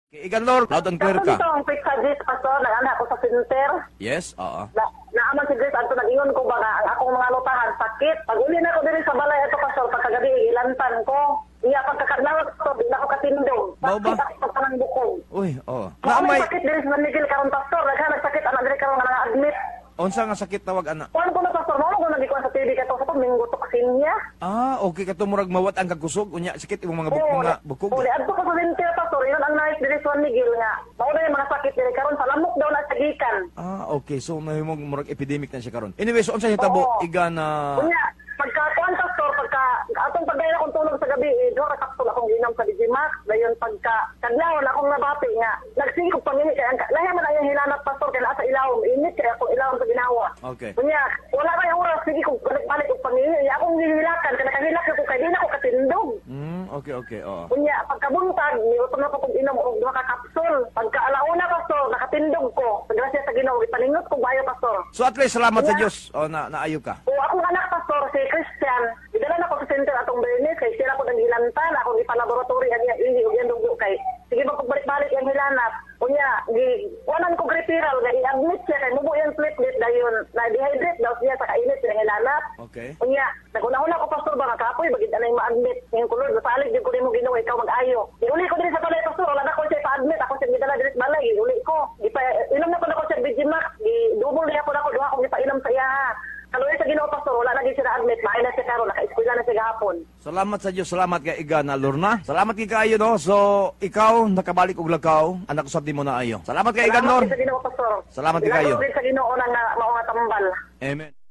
Igan Lord, loud and clear ka. Tapos ito ang quick suggest, Pastor, nag-anak ko sa center. Yes, oo. Naaman si Grace, ato nag-ingon ko ba nga, ang akong mga lutahan, sakit. Pag uli na ko din sa balay, ito Pastor, pagkagabi, ilantan ko. Iya, pagkakadlawat ko, di na ako katindong. Bao ba? Sakit ako ng bukong. Uy, oo. May sakit din sa Miguel karon Pastor, nagsakit, anak din karon nga admit. Unsa nga sakit tawag ana? Kuan ko na Pastor, mo ko nagikuan sa TV kato sa minggo toksin niya. Okay ka murag mawat ang kakusog unya sakit imong mga bukog. Uli, adto ko sa center Pastor, yun ang nais din sa Miguel nga. Mao na yung mga sakit din karon sa lamok daw na sagikan. Okay. So mahimong murag epidemic na siya karon. Anyway, so unsa hitabo iga na Unya, pagka-kuan Pastor, atong pagdaya akong tulog sa gabi, duha ka kapsul akong inom sa Digimax, dayon kadlawon akong nabati nga. Nagsigog pangini kay ang lahi man ang hilanat Pastor kay naa sa ilawom, init kay akong ilawom sa ginawa. Okay. Unya, wala kay oras sige kog balik og pangini, akong gihilakan kay nakahilak ko kay di na ko katindog. Okay, oo. Unya, pagkabuntag, niutom na ko kong inom og duha ka kapsul. Pagka alauna Pastor, nakatindog ko. Grasya sa Ginoo, ipaningot ko bayo Pastor. So at least salamat sa Dios. Naayo ka. O akong anak Pastor, si Christian, idala na ko sa center atong Bernes, kay sila ko nang hilantan, akong ipalaboratory ang ihi o yan dugo kay. Sige ba pagbalik-balik yung hilanat. Unya, wanan ko referral, i-admit siya kay mubo yung platelet dayon, na-dehydrate daw siya sa kainit ng hilanat. Okay. Unya, naguna-una ko Pastor ba nga kapoy, bagid anay ma-admit. Ngayon kulod, nasalig din ko rin mo ginawa, ikaw mag-ayo. Iuli ko din sa balay Pastor, wala na ko siya pa-admit, ako siya gidala din sa balay, iuli ko. Inom na ko na ko siya Digimax, double niya ko na ko, duha akong ipainom sa iya ha. Kaluwi sa Ginoo Pastor, wala na din siya na-admit, maay na siya karon, naka-eskwela na siya gahapon. Salamat sa Dios, salamat kay iga na Lorna. Salamat kay kaayo no. So ikaw nakabalik og lakaw, anak usab nimo na ayo. Salamat kay iga Lord. Salamat sa Ginoo Pastor. Salamat kay kayo. Salamat sa Ginoo nang mao nga tambal. Amen.